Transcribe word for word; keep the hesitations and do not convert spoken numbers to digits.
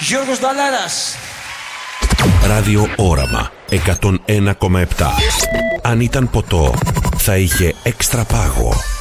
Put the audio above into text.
Γιώργος Νταλάρας. Ράδιο Όραμα εκατόν ένα κόμμα επτά. Αν ήταν ποτό, θα είχε έξτρα πάγο.